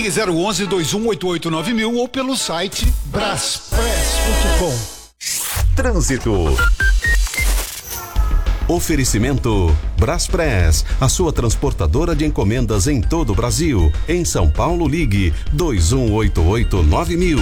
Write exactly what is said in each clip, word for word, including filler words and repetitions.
Ligue zero onze, dois um oito oito, nove mil ou pelo site braspress ponto com. Trânsito. Oferecimento Braspress, a sua transportadora de encomendas em todo o Brasil. Em São Paulo, ligue dois um oito oito, nove mil.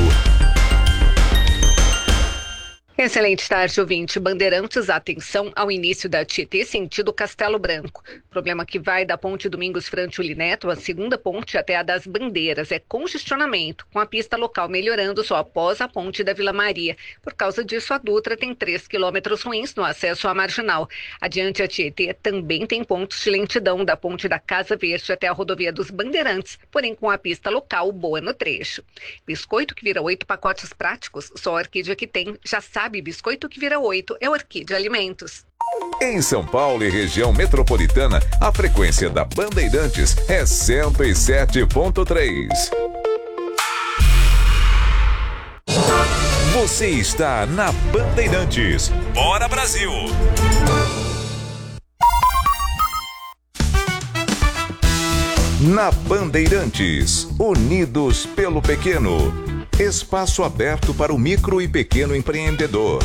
Excelente tarde, ouvinte. Bandeirantes, atenção ao início da Tietê, sentido Castelo Branco. Problema que vai da ponte Domingos Frantio Neto, a segunda ponte, até a das Bandeiras. É congestionamento, com a pista local melhorando só após a ponte da Vila Maria. Por causa disso, a Dutra tem três quilômetros ruins no acesso à Marginal. Adiante, a Tietê também tem pontos de lentidão da ponte da Casa Verde até a rodovia dos Bandeirantes, porém com a pista local boa no trecho. Biscoito que vira oito pacotes práticos, só a Orquídea que tem, já sabe. Biscoito que vira oito é Orquídea Alimentos. Em São Paulo e região metropolitana, a frequência da Bandeirantes é cento e sete ponto três. Você está na Bandeirantes. Bora Brasil! Na Bandeirantes, unidos pelo pequeno. Espaço aberto para o micro e pequeno empreendedor.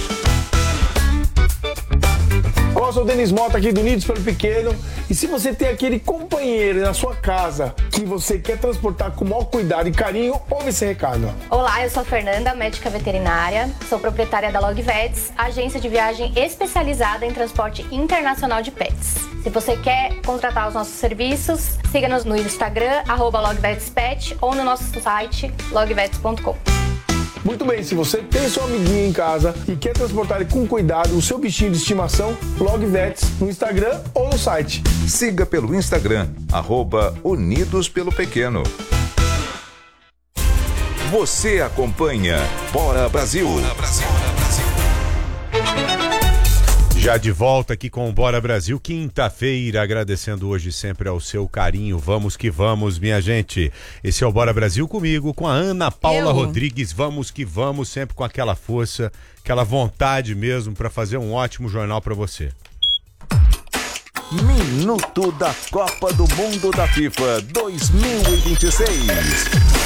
Olá, eu sou o Denis Mota aqui do Unidos pelo Pequeno. E se você tem aquele companheiro na sua casa que você quer transportar com o maior cuidado e carinho, ouve esse recado. Olá, eu sou a Fernanda, médica veterinária, sou proprietária da Logvets, agência de viagem especializada em transporte internacional de pets. Se você quer contratar os nossos serviços, siga-nos no Instagram, arroba logvetspet, ou no nosso site, logvets ponto com. Muito bem, se você tem seu amiguinho em casa e quer transportar ele com cuidado o seu bichinho de estimação, Logvets no Instagram ou no site. Siga pelo Instagram, arroba Unidos pelo Pequeno. Você acompanha Bora Brasil. Bora Brasil. Já de volta aqui com o Bora Brasil, quinta-feira, agradecendo hoje sempre ao seu carinho. Vamos que vamos, minha gente. Esse é o Bora Brasil comigo, com a Ana Paula Eu. Rodrigues. Vamos que vamos, sempre com aquela força, aquela vontade mesmo para fazer um ótimo jornal para você. Minuto da Copa do Mundo da FIFA dois mil e vinte e seis.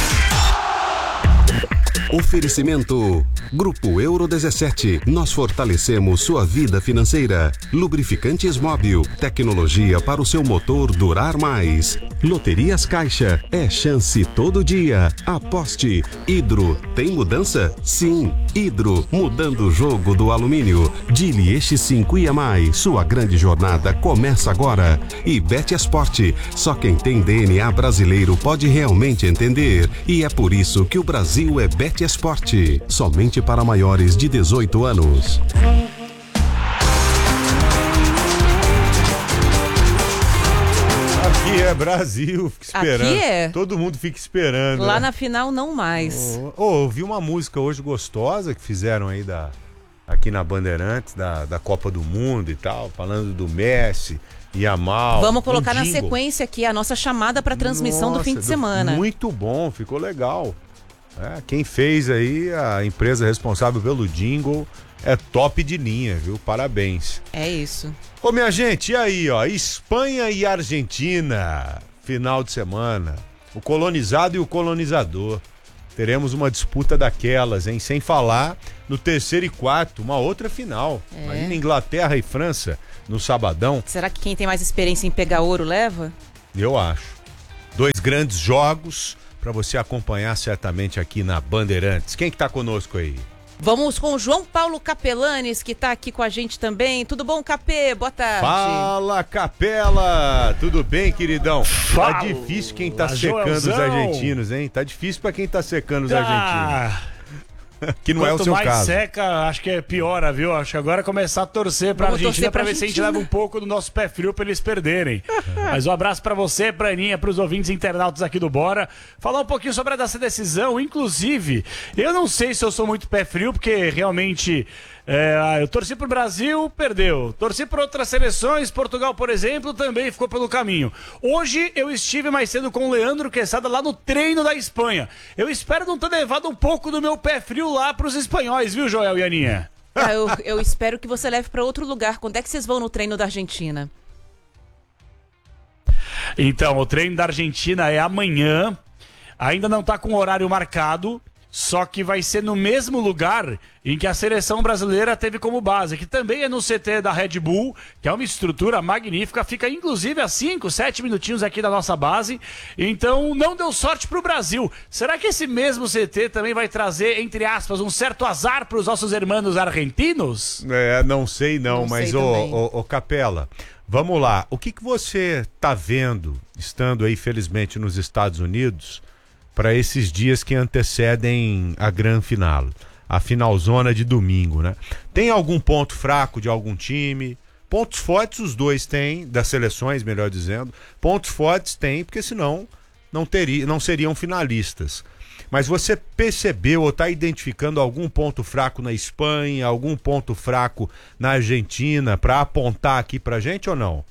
Oferecimento Grupo Euro dezessete. Nós fortalecemos sua vida financeira. Lubrificantes Móbil. Tecnologia para o seu motor durar mais. Loterias Caixa. É chance todo dia. Aposte. Hidro. Tem mudança? Sim. Hidro. Mudando o jogo do alumínio. Dili X cinco I A mais. Sua grande jornada começa agora. E Betesporte. Só quem tem D N A brasileiro pode realmente entender. E é por isso que o Brasil é Betesporte. Somente para maiores de dezoito anos. Aqui é Brasil, fica esperando. Aqui é? Todo mundo fica esperando. Lá né? na final não mais. Oh, oh, ouvi uma música hoje gostosa que fizeram aí da, aqui na Bandeirantes, da, da Copa do Mundo e tal, falando do Messi. Yamal. Vamos colocar na sequência aqui a nossa chamada para transmissão Nossa, do fim de semana. Muito bom, ficou legal. É, quem fez aí, a empresa responsável pelo jingle, é top de linha, viu? Parabéns. É isso. Ô, minha gente, e aí, ó, Espanha e Argentina, final de semana. O colonizado e o colonizador. Teremos uma disputa daquelas, hein? Sem falar no terceiro e quarto, uma outra final. É. Imagina Inglaterra e França no sabadão. Será que quem tem mais experiência em pegar ouro leva? Eu acho. Dois grandes jogos para você acompanhar certamente aqui na Bandeirantes. Quem que tá conosco aí? Vamos com o João Paulo Capelanes, que tá aqui com a gente também. Tudo bom, Capê? Boa tarde. Fala, Capela! Tudo bem, queridão? Fala, tá difícil quem tá secando Joãozão. os argentinos, hein? Tá difícil para quem tá secando os ah. argentinos. Que não Quanto é o seu mais caso. seca, acho que é piora, viu? Acho que agora é começar a torcer pra Vamos Argentina torcer pra pra ver se a gente Argentina. leva um pouco do nosso pé frio pra eles perderem. Mas um abraço pra você, pra Aninha, pros ouvintes internautas aqui do Bora. Falar um pouquinho sobre essa decisão, inclusive, eu não sei se eu sou muito pé frio, porque realmente é, eu torci pro Brasil, perdeu. Torci por outras seleções, Portugal, por exemplo, também ficou pelo caminho. Hoje eu estive mais cedo com o Leandro Quesada lá no treino da Espanha. Eu espero não ter levado um pouco do meu pé frio lá pros espanhóis, viu, Joel e Aninha? Ah, eu, eu espero que você leve pra outro lugar. Quando é que vocês vão no treino da Argentina? Então, o treino da Argentina é amanhã. ainda não está com horário marcado, só que vai ser no mesmo lugar em que a seleção brasileira teve como base, que também é no C T da Red Bull, que é uma estrutura magnífica, fica inclusive a cinco, sete minutinhos aqui da nossa base, então não deu sorte pro Brasil. Será que esse mesmo C T também vai trazer, entre aspas, um certo azar para os nossos irmãos argentinos? É, não sei não, Não mas sei ô, também. ô, ô Capela, vamos lá, o que, que você tá vendo, estando aí felizmente nos Estados Unidos, para esses dias que antecedem a grande final, a finalzona de domingo, né? Tem algum ponto fraco de algum time? Pontos fortes os dois têm, das seleções, melhor dizendo. Pontos fortes tem, porque senão não, teria, não seriam finalistas. Mas você percebeu ou está identificando algum ponto fraco na Espanha, algum ponto fraco na Argentina, para apontar aqui pra gente ou não?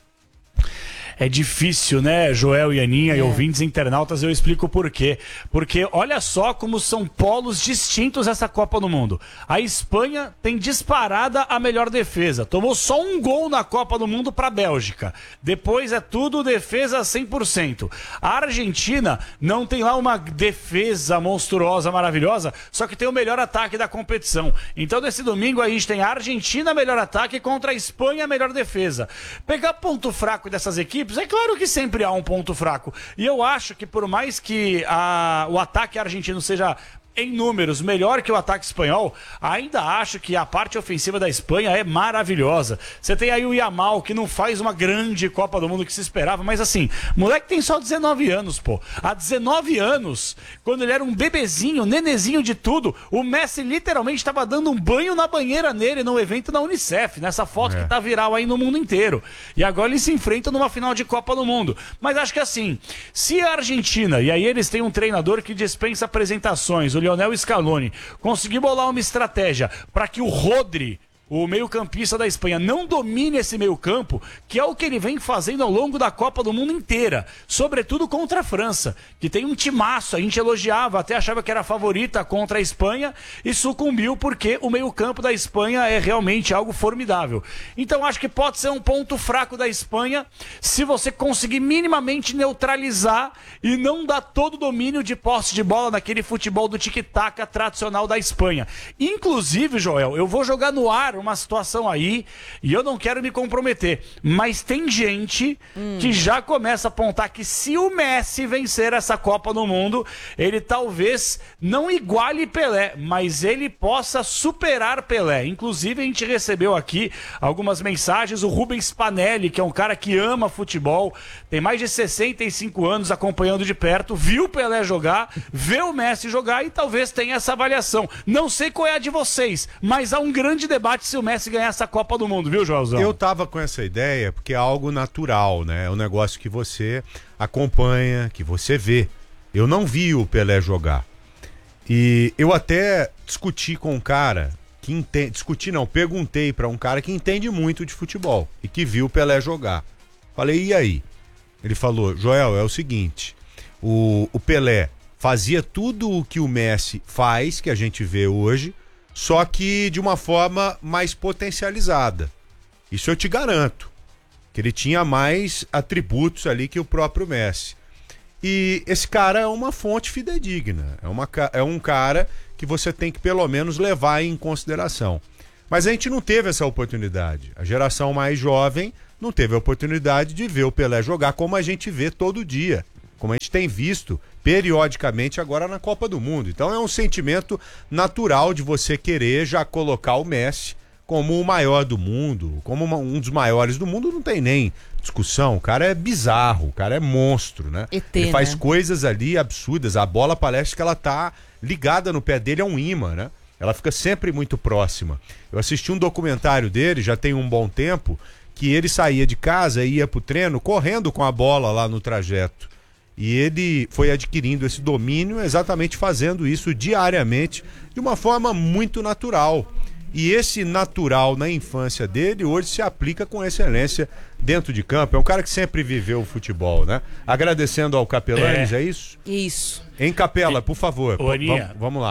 É difícil, né, Joel e Aninha é. e ouvintes internautas, eu explico por quê. Porque olha só como são polos distintos essa Copa do Mundo. A Espanha tem disparada a melhor defesa. Tomou só um gol na Copa do Mundo para a Bélgica. Depois é tudo defesa cem por cento. A Argentina não tem lá uma defesa monstruosa, maravilhosa, só que tem o melhor ataque da competição. Então, nesse domingo, a gente tem a Argentina melhor ataque contra a Espanha melhor defesa. Pegar ponto fraco dessas equipes, é claro que sempre há um ponto fraco. E eu acho que por mais que a, o ataque argentino seja em números melhor que o ataque espanhol, ainda acho que a parte ofensiva da Espanha é maravilhosa. Você tem aí o Yamal, que não faz uma grande Copa do Mundo que se esperava, mas assim, moleque tem só dezenove anos, pô. Há dezenove anos, quando ele era um bebezinho, nenezinho de tudo, o Messi literalmente estava dando um banho na banheira nele num evento da Unicef, nessa foto é. que tá viral aí no mundo inteiro. E agora eles se enfrentam numa final de Copa do Mundo. Mas acho que assim, se a Argentina, e aí eles têm um treinador que dispensa apresentações, o Lionel Scaloni, conseguir bolar uma estratégia para que o Rodri, o meio-campista da Espanha, não domine esse meio-campo, que é o que ele vem fazendo ao longo da Copa do Mundo inteira, sobretudo contra a França, que tem um timaço, a gente elogiava, até achava que era a favorita contra a Espanha e sucumbiu porque o meio-campo da Espanha é realmente algo formidável. Então acho que pode ser um ponto fraco da Espanha se você conseguir minimamente neutralizar e não dar todo o domínio de posse de bola naquele futebol do tic-tac tradicional da Espanha. Inclusive, Joel, eu vou jogar no ar uma situação aí, e eu não quero me comprometer, mas tem gente hum. que já começa a apontar que se o Messi vencer essa Copa do Mundo, ele talvez não iguale Pelé, mas ele possa superar Pelé. Inclusive a gente recebeu aqui algumas mensagens, o Rubens Panelli, que é um cara que ama futebol, tem mais de sessenta e cinco anos acompanhando de perto, viu o Pelé jogar, vê o Messi jogar e talvez tenha essa avaliação. Não sei qual é a de vocês, mas há um grande debate se o Messi ganhar essa Copa do Mundo, viu, Joelzão? Eu tava com essa ideia porque é algo natural, né? É um negócio que você acompanha, que você vê. Eu não vi o Pelé jogar. E eu até discuti com um cara que entende... Discuti não, perguntei pra um cara que entende muito de futebol e que viu o Pelé jogar. Falei, e aí? Ele falou, Joel, é o seguinte, o, o Pelé fazia tudo o que o Messi faz, que a gente vê hoje, só que de uma forma mais potencializada. Isso eu te garanto. Que ele tinha mais atributos ali que o próprio Messi. E esse cara é uma fonte fidedigna. É, uma, é um cara que você tem que pelo menos levar em consideração. Mas a gente não teve essa oportunidade. A geração mais jovem não teve a oportunidade de ver o Pelé jogar como a gente vê todo dia. Como a gente tem visto periodicamente agora na Copa do Mundo. Então é um sentimento natural de você querer já colocar o Messi como o maior do mundo, como uma, um dos maiores do mundo, não tem nem discussão. O cara é bizarro, o cara é monstro, né? E T, ele faz né? coisas ali absurdas. A bola parece que ela tá ligada no pé dele, é um imã, né? Ela fica sempre muito próxima. Eu assisti um documentário dele, já tem um bom tempo, que ele saía de casa e ia pro treino correndo com a bola lá no trajeto. E ele foi adquirindo esse domínio exatamente fazendo isso diariamente de uma forma muito natural. E esse natural na infância dele hoje se aplica com excelência dentro de campo. É um cara que sempre viveu o futebol, né? Agradecendo ao Capelanes, é, é isso? Isso. Em Capela, por favor. Ô, Aninha, vamos lá.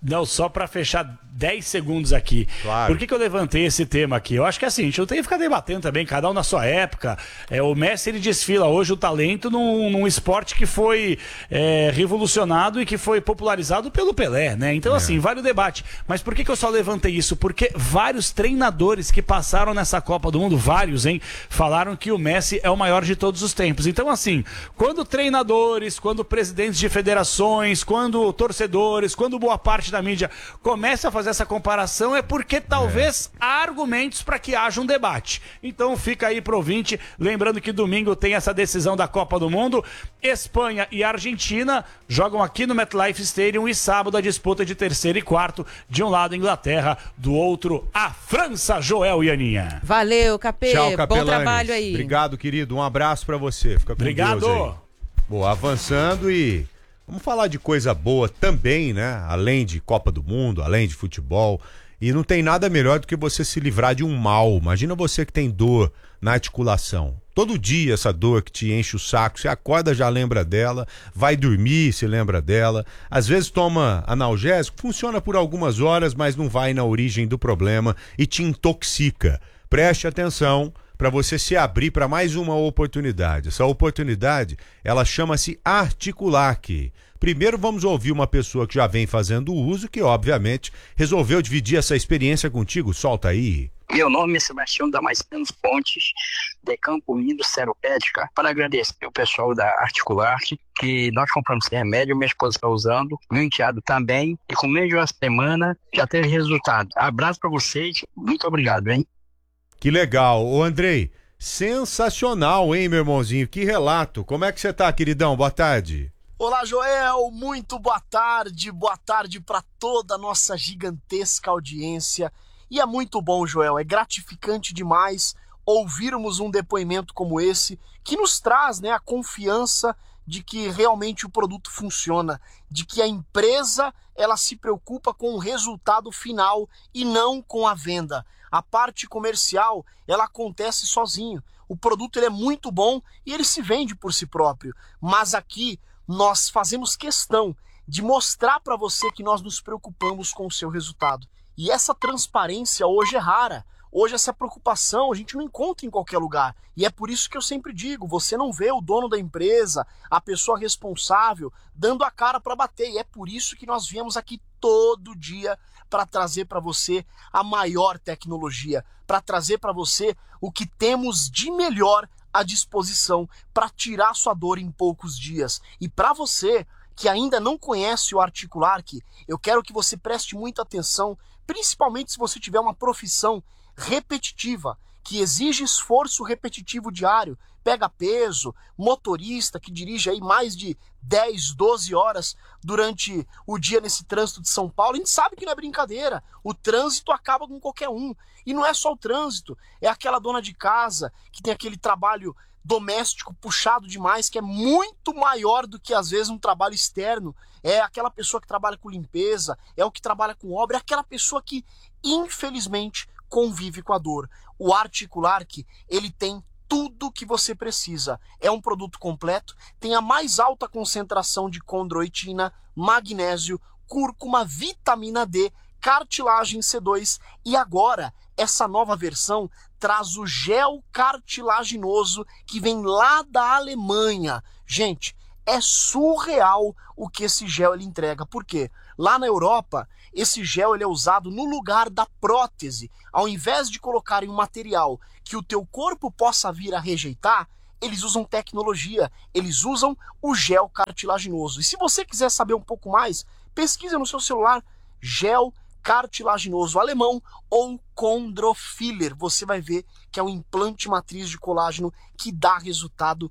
Não, só para fechar dez segundos aqui. Claro. Por que, que eu levantei esse tema aqui? Eu acho que é assim, a gente não tem que ficar debatendo também, cada um na sua época. É, o Messi, ele desfila hoje o talento num, num esporte que foi é, revolucionado e que foi popularizado pelo Pelé, né? Então, é. assim, vale o debate. Mas por que, que eu só levantei isso? Porque vários treinadores que passaram nessa Copa do Mundo, vários, hein, falaram que o Messi é o maior de todos os tempos. Então, assim, quando treinadores, quando presidentes de federações, quando torcedores, quando boa parte da mídia começa a fazer essa comparação, é porque talvez é. há argumentos para que haja um debate. Então fica aí pro ouvinte, lembrando que domingo tem essa decisão da Copa do Mundo. Espanha e Argentina jogam aqui no MetLife Stadium e sábado a disputa de terceiro e quarto, de um lado Inglaterra, do outro a França. Joel e Aninha. Valeu, Capê. Tchau, Bom trabalho aí. Obrigado, querido. Um abraço para você. Fica com Obrigado. Deus aí. Boa, avançando e vamos falar de coisa boa também, né? Além de Copa do Mundo, além de futebol. E não tem nada melhor do que você se livrar de um mal. Imagina você que tem dor na articulação. Todo dia essa dor que te enche o saco, você acorda, já lembra dela, vai dormir, se lembra dela. Às vezes toma analgésico, funciona por algumas horas, mas não vai na origem do problema e te intoxica. Preste atenção para você se abrir para mais uma oportunidade. Essa oportunidade, ela chama-se Articulac. Primeiro vamos ouvir uma pessoa que já vem fazendo uso, que obviamente resolveu dividir essa experiência contigo. Solta aí. Meu nome é Sebastião Damasceno Pontes, de Campo Lindo, Seropédica, para agradecer o pessoal da Articulac, que nós compramos esse remédio, minha esposa está usando, meu enteado também, e com menos de uma semana já teve resultado. Abraço para vocês, muito obrigado, hein? Que legal. Ô, Andrei, sensacional, hein, meu irmãozinho? Que relato. Como é que você tá, queridão? Boa tarde. Olá, Joel. Muito boa tarde. Boa tarde para toda a nossa gigantesca audiência. E é muito bom, Joel. É gratificante demais ouvirmos um depoimento como esse, que nos traz, né, a confiança de que realmente o produto funciona, de que a empresa ela se preocupa com o resultado final e não com a venda. A parte comercial, ela acontece sozinho. O produto ele é muito bom e ele se vende por si próprio. Mas aqui nós fazemos questão de mostrar para você que nós nos preocupamos com o seu resultado. E essa transparência hoje é rara. Hoje essa preocupação a gente não encontra em qualquer lugar. E é por isso que eu sempre digo, você não vê o dono da empresa, a pessoa responsável, dando a cara para bater. E é por isso que nós viemos aqui todo dia para trazer para você a maior tecnologia, para trazer para você o que temos de melhor à disposição para tirar sua dor em poucos dias. E para você que ainda não conhece o Articulac, eu quero que você preste muita atenção, principalmente se você tiver uma profissão repetitiva, que exige esforço repetitivo diário, pega peso, motorista que dirige aí mais de dez, doze horas durante o dia nesse trânsito de São Paulo, a gente sabe que não é brincadeira, o trânsito acaba com qualquer um, e não é só o trânsito, é aquela dona de casa que tem aquele trabalho doméstico puxado demais, que é muito maior do que às vezes um trabalho externo, é aquela pessoa que trabalha com limpeza, é o que trabalha com obra, é aquela pessoa que infelizmente convive com a dor. O Articulac, ele tem tudo que você precisa. É um produto completo, tem a mais alta concentração de condroitina, magnésio, cúrcuma, vitamina D, cartilagem C dois e agora essa nova versão traz o gel cartilaginoso que vem lá da Alemanha. Gente, é surreal o que esse gel ele entrega. Por quê? Lá na Europa, esse gel ele é usado no lugar da prótese. Ao invés de colocarem um material que o teu corpo possa vir a rejeitar, eles usam tecnologia, eles usam o gel cartilaginoso. E se você quiser saber um pouco mais, pesquisa no seu celular gel cartilaginoso alemão ou Chondrofiller. Você vai ver que é um implante matriz de colágeno que dá resultado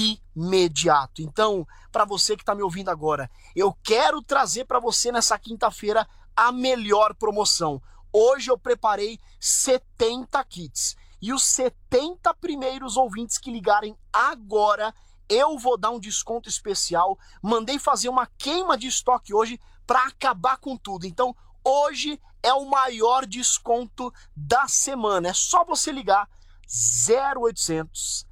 imediato. Então, para você que está me ouvindo agora, eu quero trazer para você nessa quinta-feira a melhor promoção. Hoje eu preparei setenta kits e os setenta primeiros ouvintes que ligarem agora, eu vou dar um desconto especial. Mandei fazer uma queima de estoque hoje para acabar com tudo. Então, hoje é o maior desconto da semana. É só você ligar zero oitocentos,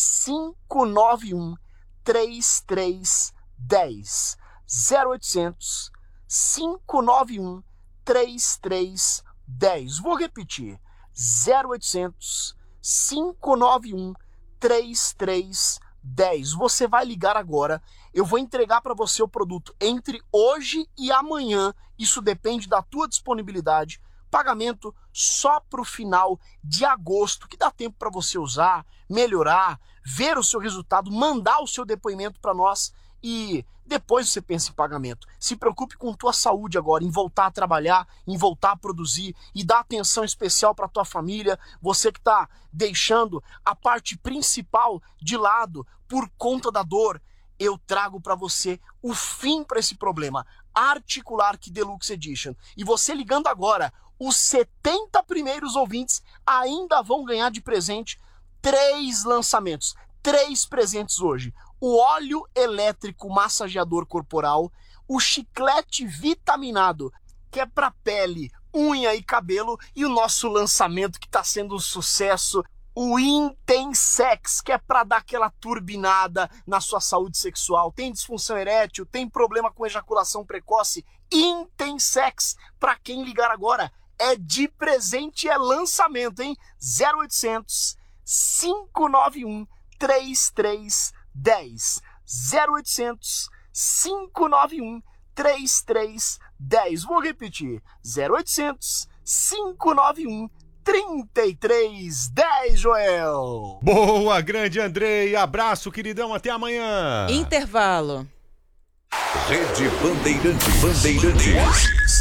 cinco nove um, três três um zero. zero oitocentos, cinco nove um, três três um zero. Vou repetir, zero oitocentos, cinco nove um, três três um zero. Você vai ligar agora, eu vou entregar para você o produto entre hoje e amanhã, isso depende da tua disponibilidade. Pagamento só para o final de agosto, que dá tempo para você usar, melhorar, ver o seu resultado, mandar o seu depoimento para nós e depois você pensa em pagamento. Se preocupe com tua saúde agora, em voltar a trabalhar, em voltar a produzir e dar atenção especial para tua família, você que está deixando a parte principal de lado por conta da dor. Eu trago para você o fim para esse problema, Articular Key Deluxe Edition. E você ligando agora, os setenta primeiros ouvintes ainda vão ganhar de presente três lançamentos, três presentes hoje. O óleo elétrico massageador corporal, o chiclete vitaminado, que é para pele, unha e cabelo, e o nosso lançamento que está sendo um sucesso, o Intensex, que é para dar aquela turbinada na sua saúde sexual. Tem disfunção erétil, tem problema com ejaculação precoce, Intensex, para quem ligar agora, é de presente, é lançamento, hein? zero oitocentos, cinco nove um, três três um zero. zero oitocentos, cinco nove um, três três um zero. Vou repetir, zero oitocentos, cinco nove um, trinta e três dez, Joel. Boa, grande Andrei. Abraço, queridão. Até amanhã. Intervalo. Rede Bandeirante. Bandeirantes.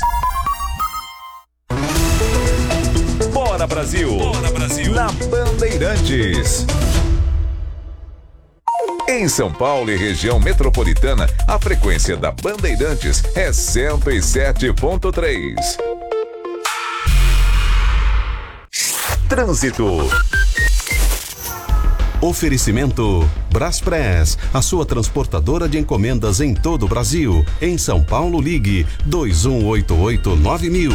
Bora Brasil. Bora Brasil. Na Bandeirantes. Em São Paulo e região metropolitana, a frequência da Bandeirantes é cento e sete ponto três. Trânsito. Oferecimento Braspress, a sua transportadora de encomendas em todo o Brasil. Em São Paulo, ligue dois um oito oito nove mil.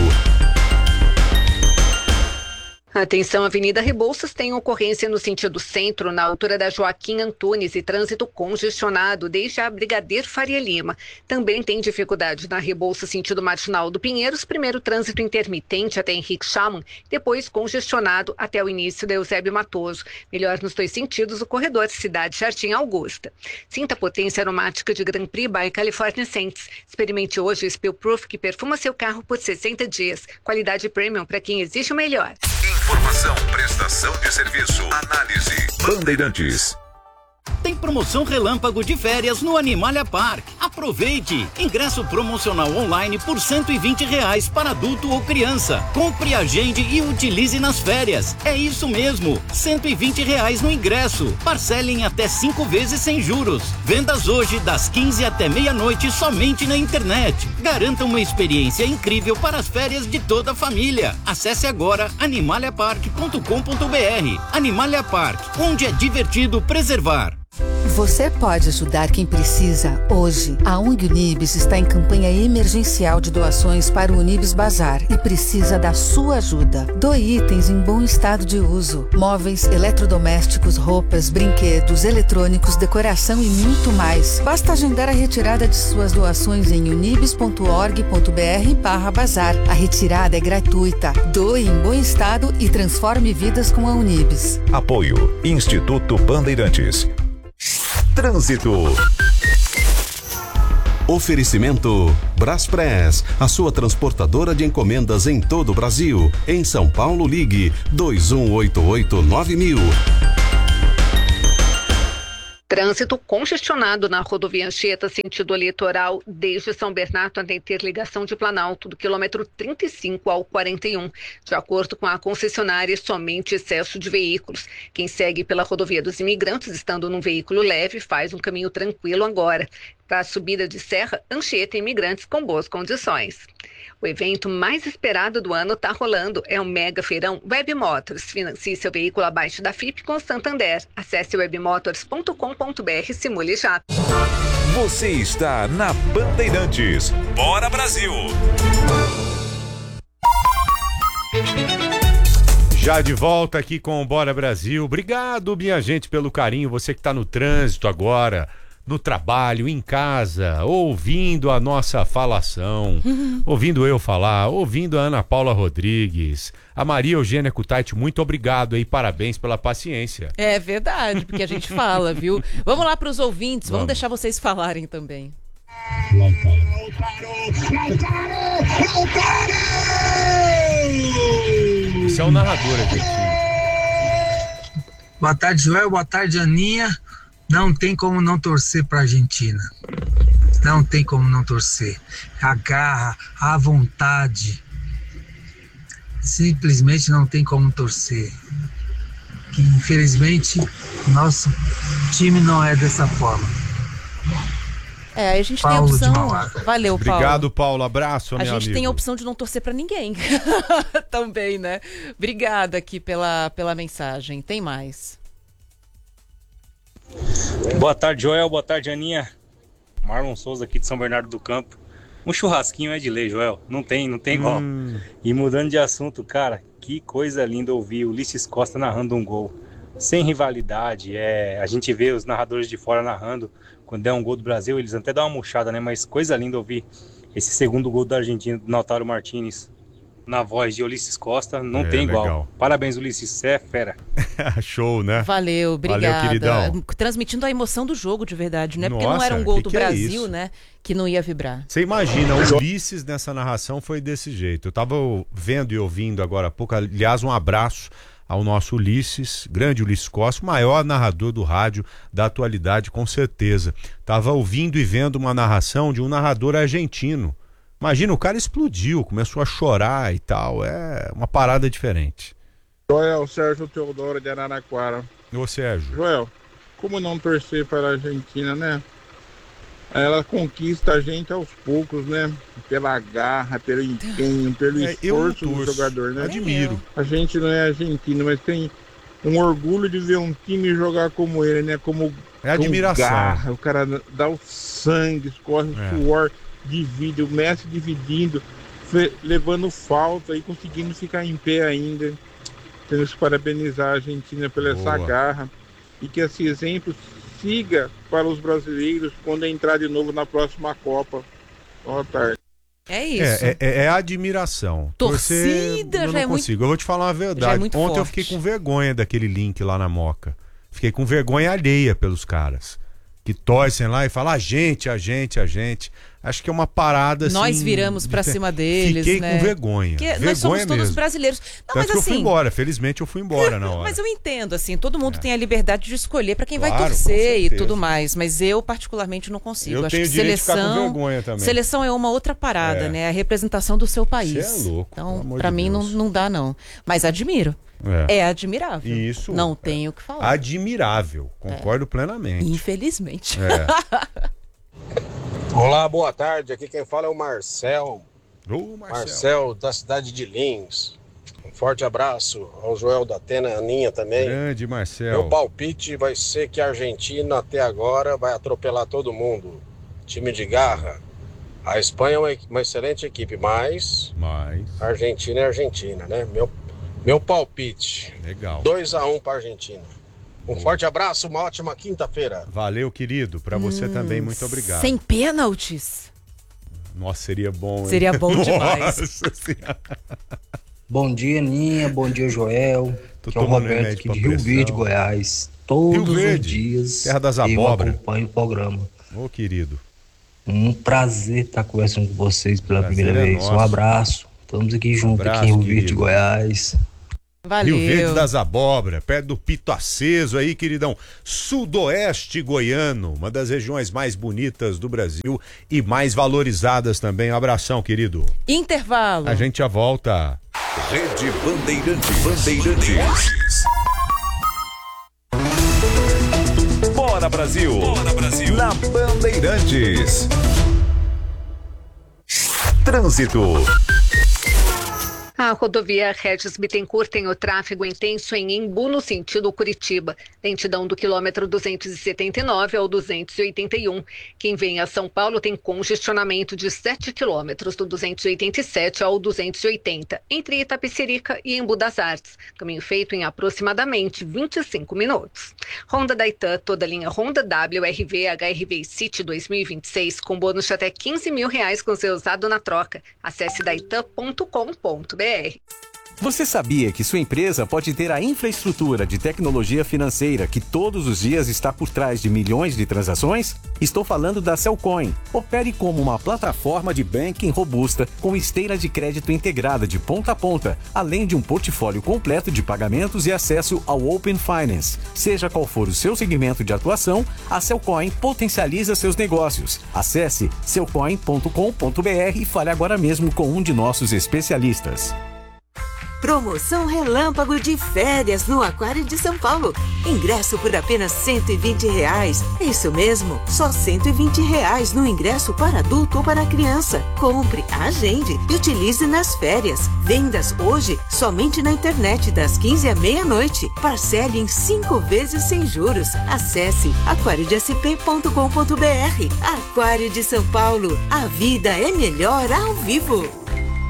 Atenção, Avenida Rebouças tem ocorrência no sentido centro, na altura da Joaquim Antunes, e trânsito congestionado desde a Brigadeiro Faria Lima. Também tem dificuldade na Rebouças sentido Martinaldo Pinheiros, primeiro trânsito intermitente até Henrique Schamann, depois congestionado até o início da Eusébio Matoso. Melhor nos dois sentidos, o corredor Cidade Jardim Augusta. Sinta a potência aromática de Grand Prix by California Scents. Experimente hoje o Spill Proof, que perfuma seu carro por sessenta dias. Qualidade premium para quem exige o melhor. Informação, prestação de serviço, análise. Bandeirantes. Tem promoção relâmpago de férias no Animalia Park. Aproveite! Ingresso promocional online por cento e vinte reais para adulto ou criança. Compre, agende e utilize nas férias. É isso mesmo, cento e vinte reais no ingresso. Parcelem até cinco vezes sem juros. Vendas hoje das quinze até meia-noite somente na internet. Garanta uma experiência incrível para as férias de toda a família. Acesse agora animalia park ponto com ponto br. Animalia Park, onde é divertido preservar. Você pode ajudar quem precisa hoje. A O N G Unibis está em campanha emergencial de doações para o Unibis Bazar e precisa da sua ajuda. Doe itens em bom estado de uso: móveis, eletrodomésticos, roupas, brinquedos, eletrônicos, decoração e muito mais. Basta agendar a retirada de suas doações em unibis ponto org ponto br barra bazar. A retirada é gratuita. Doe em bom estado e transforme vidas com a Unibis. Apoio Instituto Bandeirantes. Trânsito. Oferecimento Braspress, a sua transportadora de encomendas em todo o Brasil. Em São Paulo, ligue dois um oito oito nove mil. Trânsito congestionado na rodovia Anchieta, sentido litoral, desde São Bernardo até interligação de Planalto, do quilômetro trinta e cinco ao quarenta e um. De acordo com a concessionária, somente excesso de veículos. Quem segue pela rodovia dos imigrantes, estando num veículo leve, faz um caminho tranquilo agora. Para a subida de serra, Anchieta e imigrantes com boas condições. O evento mais esperado do ano está rolando, é o Mega Feirão Web Motors. Financie seu veículo abaixo da F I P com Santander. Acesse webmotors ponto com ponto br e simule já. Você está na Bandeirantes. Bora Brasil! Já de volta aqui com o Bora Brasil. Obrigado, minha gente, pelo carinho. Você que está no trânsito agora, no trabalho, em casa, ouvindo a nossa falação, uhum. ouvindo eu falar, ouvindo a Ana Paula Rodrigues, a Maria Eugênia Kutaiti, muito obrigado aí, parabéns pela paciência. É verdade, porque a gente fala, viu? Vamos lá para os ouvintes, vamos. vamos deixar vocês falarem também. Esse é o narrador, gente. Boa tarde, Joel. Boa tarde, Aninha. Não tem como não torcer para a Argentina. Não tem como não torcer. A garra, a vontade. Simplesmente não tem como torcer. Que infelizmente nosso time não é dessa forma. É, a gente Paulo tem a opção. Valeu, Paulo. Obrigado, Paulo. Abraço, A meu gente amigo. tem a opção de não torcer pra ninguém. Também, né? Obrigada aqui pela, pela mensagem. Tem mais. Boa tarde, Joel. Boa tarde, Aninha. Marlon Souza aqui de São Bernardo do Campo. Um churrasquinho é de lei, Joel. Não tem, não tem igual. Hum. E mudando de assunto, cara, que coisa linda ouvir o Ulisses Costa narrando um gol. Sem rivalidade, é, a gente vê os narradores de fora narrando. Quando der um gol do Brasil, eles até dão uma murchada, né? Mas coisa linda ouvir esse segundo gol da Argentina, do Lautaro Martinez, na voz de Ulisses Costa. Não é, tem igual. Legal. Parabéns, Ulisses. Você é fera. Show, né? Valeu, obrigada. Valeu, queridão. Transmitindo a emoção do jogo de verdade, né? Porque Nossa, não era um gol que do que Brasil, é né? Que não ia vibrar. Você imagina, o Ulisses nessa narração foi desse jeito. Eu tava vendo e ouvindo agora há pouco. Aliás, um abraço ao nosso Ulisses, grande Ulisses Costa, o maior narrador do rádio da atualidade, com certeza. Tava ouvindo e vendo uma narração de um narrador argentino. Imagina, o cara explodiu, começou a chorar e tal. É uma parada diferente. Joel, Sérgio Teodoro de Araraquara. Ô, Sérgio. Joel, como não torcer para a Argentina, né? Ela conquista a gente aos poucos, né? Pela garra, pelo empenho, pelo é, esforço do jogador, né? Admiro. A gente não é argentino, mas tem um orgulho de ver um time jogar como ele, né? Como é admiração. Garra. O cara dá o sangue, escorre o é. suor, divide, o Messi dividindo, levando falta e conseguindo ficar em pé ainda. Temos que parabenizar a Argentina pela Boa. essa garra e que esse exemplo siga para os brasileiros quando entrar de novo na próxima Copa. Boa tarde. É isso. É, é, é admiração. Torcida Torcer, eu já é não consigo. muito... Eu vou te falar uma verdade. é muito Ontem forte. eu fiquei com vergonha daquele link lá na Moca. Fiquei com vergonha alheia pelos caras que torcem lá e falam a gente, a gente, a gente. Acho que é uma parada assim... Nós viramos pra cima deles, Fiquei né? com vergonha. Porque vergonha nós somos todos mesmo. brasileiros. Não, Tanto mas que eu assim... fui embora. Felizmente eu fui embora na hora. Mas eu entendo, assim, todo mundo é. tem a liberdade de escolher pra quem claro, vai torcer e tudo mais. Mas eu, particularmente, não consigo. Eu Acho tenho que direito seleção, de ficar com vergonha também. Seleção é uma outra parada, É. né? A representação do seu país. Você é louco, então, pelo amor pra de mim, não, Deus. não dá, não. Mas admiro. É, é admirável. Isso. Não tenho o que falar. Admirável. Concordo é. plenamente. Infelizmente. É. Olá, boa tarde. Aqui quem fala é o Marcel. Ô, Marcel. Marcel, da cidade de Lins. Um forte abraço ao Joel da Atena, a Aninha também. Grande Marcel. Meu palpite vai ser que a Argentina até agora vai atropelar todo mundo. Time de garra. A Espanha é uma, uma excelente equipe, mas... mas... a Argentina é a Argentina, né? Meu, meu palpite. Legal. dois a um para a Argentina. Um forte abraço, uma ótima quinta-feira. Valeu, querido. Para você hum, também, muito obrigado. Sem pênaltis. Nossa, seria bom, hein? Seria bom demais. Bom dia, Aninha. Bom dia, Joel. Tô que é o Roberto aqui de Rio pressão. Verde, Goiás. Todos Rio Verde, os dias terra das abóbora. Eu acompanho o programa. Ô, querido. Um prazer estar conversando com vocês pela prazer primeira é vez. Nosso. Um abraço. Estamos aqui juntos, um aqui em Rio Verde, Goiás. Valeu. Rio Verde das Abóbora, perto do Pito Aceso aí, queridão. Sudoeste goiano, uma das regiões mais bonitas do Brasil e mais valorizadas também. Um abração, querido. Intervalo. A gente já volta. Rede Bandeirantes. Bandeirantes. Bora Brasil. Bora Brasil. Na Bandeirantes. Trânsito. A rodovia Regis Bittencourt tem o tráfego intenso em Embu, no sentido Curitiba. Lentidão do quilômetro duzentos e setenta e nove ao duzentos e oitenta e um. Quem vem a São Paulo tem congestionamento de sete quilômetros, do duzentos e oitenta e sete ao duzentos e oitenta, entre Itapecerica e Embu das Artes. Caminho feito em aproximadamente vinte e cinco minutos. Honda da Itan, toda linha Honda W, R V, H R V e City dois mil e vinte e seis, com bônus de até quinze mil reais com seu usado na troca. Acesse daitan ponto com ponto br. Você sabia que sua empresa pode ter a infraestrutura de tecnologia financeira que todos os dias está por trás de milhões de transações? Estou falando da Cellcoin. Opere como uma plataforma de banking robusta com esteira de crédito integrada de ponta a ponta, além de um portfólio completo de pagamentos e acesso ao Open Finance. Seja qual for o seu segmento de atuação, a Cellcoin potencializa seus negócios. Acesse cellcoin ponto com ponto br e fale agora mesmo com um de nossos especialistas. Promoção Relâmpago de Férias no Aquário de São Paulo. Ingresso por apenas cento e vinte reais. Isso mesmo, só cento e vinte reais no ingresso para adulto ou para criança. Compre, agende e utilize nas férias. Vendas hoje somente na internet das quinze à meia-noite. Parcele em cinco vezes sem juros. Acesse aquário de s p ponto com ponto br. Aquário de São Paulo. A vida é melhor ao vivo.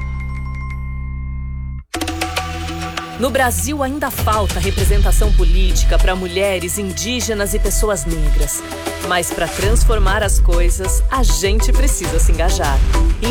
No Brasil ainda falta representação política para mulheres, indígenas e pessoas negras. Mas para transformar as coisas, a gente precisa se engajar.